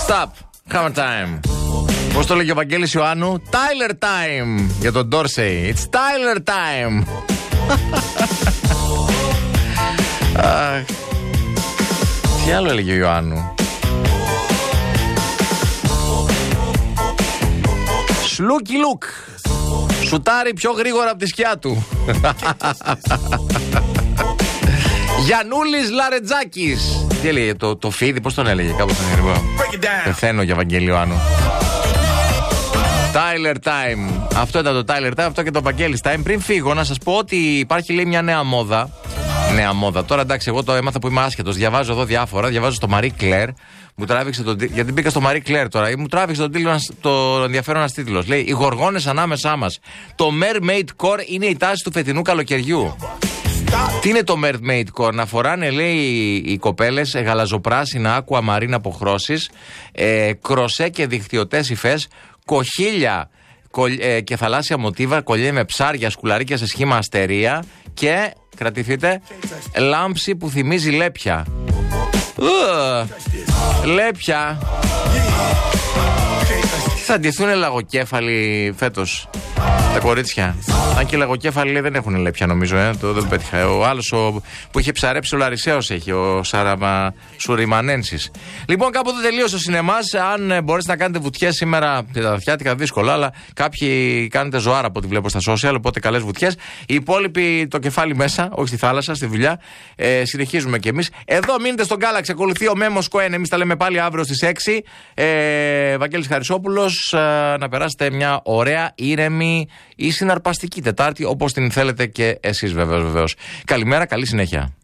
Stop. Hammer time. Πώς το λέγει ο Βαγγέλης Ιωάννου? Tyler time. Για τον Dorsey. It's Tyler time. Τι άλλο έλεγε ο Ιωάννου? Σλούκι λουκ. Σουτάρει πιο γρήγορα από τη σκιά του. Γιαννούλης Λαρετζάκης. Τι έλεγε το φίδι, πώς τον έλεγε? Κάπως τον έλεγε. Πεθαίνω για Βαγγέλη Ιωάννου. Tyler Time. Αυτό ήταν το Tyler Time, αυτό και το Βαγγέλης Time. Πριν φύγω να σας πω ότι υπάρχει, λέει, μια νέα μόδα. Νέα μόδα. Τώρα εντάξει, εγώ το έμαθα που είμαι άσχετος. Διαβάζω εδώ διάφορα. Διαβάζω στο Marie Claire. Μου τράβηξε γιατί μπήκα στο Marie Claire τώρα. Μου τράβηξε το ενδιαφέρον ένας τίτλος. Λέει: οι γοργόνες ανάμεσά μας. Το Mermaid Core είναι η τάση του φετινού καλοκαιριού. Τι είναι το Mermaid Core? Να φοράνε, λέει, οι κοπέλες γαλαζοπράσινα άκουα μαρίνα αποχρώσεις, κροσέ και δικτυωτές υφές, κοχύλια και θαλάσσια μοτίβα, κολλιέ με ψάρια, σκουλαρίκια σε σχήμα αστερία και, κρατηθείτε, λάμψη που θυμίζει λέπια. Λέπια. Θα ντυθούν λαγοκέφαλοι φέτος τα κορίτσια? Αν και λαγοκέφαλοι, λέει, δεν έχουν λέπια, νομίζω. Δεν πέτυχα. Ο άλλος που είχε ψαρέψει ο Λαρισαίος έχει, ο Σουριμανένσης. Λοιπόν, κάπου εδώ τελείωσε ο σινεμάς. Αν μπορέσετε να κάνετε βουτιές σήμερα, τα Δευτιάτικα δύσκολα, αλλά κάποιοι κάνετε ζωάρα από ό,τι βλέπω στα social, οπότε καλές βουτιές. Οι υπόλοιποι το κεφάλι μέσα, όχι στη θάλασσα, στη δουλειά. Συνεχίζουμε κι εμείς. Εδώ μείνετε στον Galaxy, ακολουθεί ο Μέμος Κοέν. Εμείς τα λέμε πάλι αύριο στις 6. Βαγγέλης Χαρισόπουλος. Να περάσετε μια ωραία, ήρεμη ή συναρπαστική Τετάρτη, όπως την θέλετε και εσείς, βεβαίως. Καλημέρα, καλή συνέχεια.